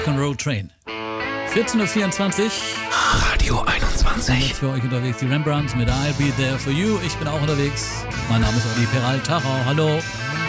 Rock'n'Roll Train. 14.24 Uhr. Radio 21. Jetzt für euch unterwegs die Rembrandts mit I'll Be There For You. Ich bin auch unterwegs. Mein Name ist Olli Peraltaro. Hallo.